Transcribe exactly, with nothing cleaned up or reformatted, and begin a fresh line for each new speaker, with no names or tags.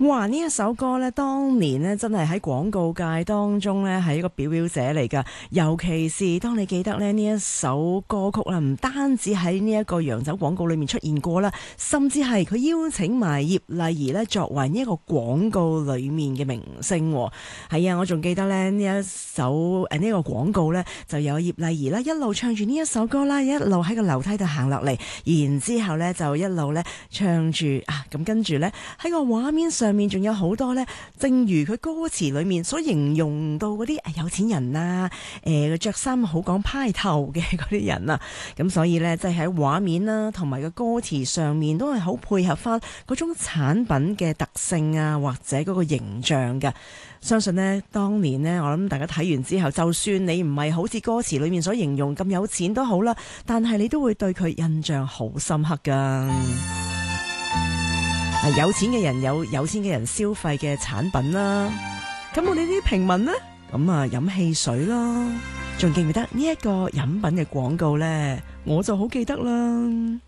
哇！呢一首歌呢，當年呢真係喺廣告界當中呢係一個表表者嚟㗎。尤其是當你記得呢呢一首歌曲啦，唔單止喺呢一個洋酒廣告裏面出現過啦，甚至係佢邀請埋葉麗儀呢作為呢一個廣告裏面嘅明星。係啊，我仲記得呢呢一首誒呢個廣告呢，就有葉麗儀啦，一路唱住呢一首歌啦，一路喺個樓梯度行落嚟，然之後呢就一路呢唱住啊，咁跟住呢，喺個畫面上面仲有好多呢，正如佢歌詞裏面所形容到嗰啲有錢人啊，誒着衫好講派頭嘅嗰啲人啊，咁所以呢，即係喺畫面啦同埋個歌詞上面都係好配合翻嗰種產品嘅特性啊，或者嗰個形象嘅。相信呢，當年呢，我諗大家睇完之後，就算你唔係好似歌詞裏面所形容咁有錢都好啦，但係你都會對佢印象好深刻噶。有錢嘅人有有錢嘅人消費嘅產品啦，咁我哋啲平民呢，咁啊飲汽水啦，仲記唔記得呢一個飲品嘅廣告呢？我就好記得啦。